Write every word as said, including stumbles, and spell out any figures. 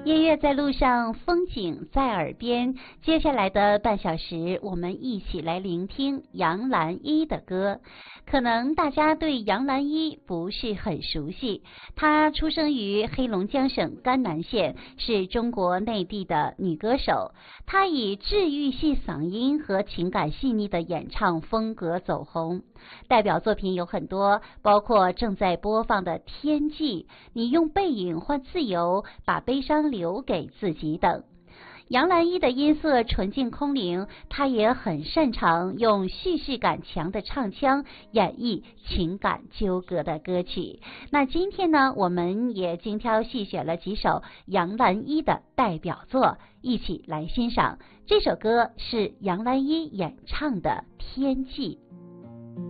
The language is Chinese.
音乐在路上，风景在耳边。接下来的半小时，我们一起来聆听杨澜依的歌。可能大家对杨澜依不是很熟悉，她出生于黑龙江省甘南县，是中国内地的女歌手。她以治愈系嗓音和情感细腻的演唱风格走红，代表作品有很多，包括正在播放的《天际》、你用背影换自由、把悲伤留给自己等。杨澜依的音色纯净空灵，她也很擅长用叙事感强的唱腔演绎情感纠葛的歌曲。那今天呢，我们也精挑细选了几首杨澜依的代表作，一起来欣赏。这首歌是杨澜依演唱的《天际》。